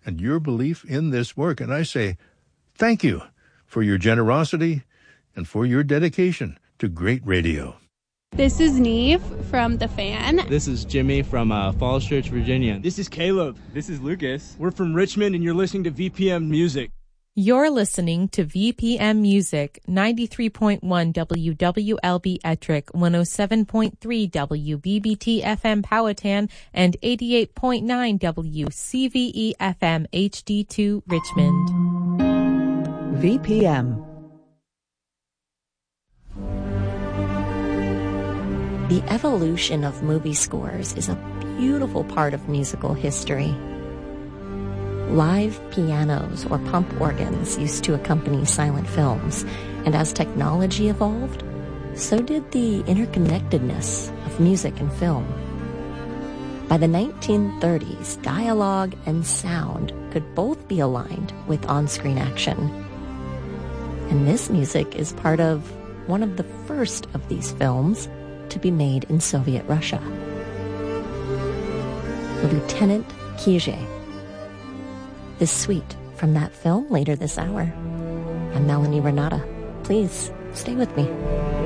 and your belief in this work. And I say thank you for your generosity and for your dedication to great radio. This is Neve from The Fan. This is Jimmy from Falls Church, Virginia. This is Caleb. This is Lucas. We're from Richmond, and you're listening to VPM Music. You're listening to VPM Music, 93.1 WWLB Ettrick, 107.3 WBBT FM Powhatan, and 88.9 WCVE FM HD2 Richmond. VPM. The evolution of movie scores is a beautiful part of musical history. Live pianos or pump organs used to accompany silent films, and as technology evolved, so did the interconnectedness of music and film. By the 1930s, dialogue and sound could both be aligned with on-screen action. And this music is part of one of the first of these films to be made in Soviet Russia. Lieutenant Kije. This suite from that film later this hour. I'm Melanie Renata. Please stay with me.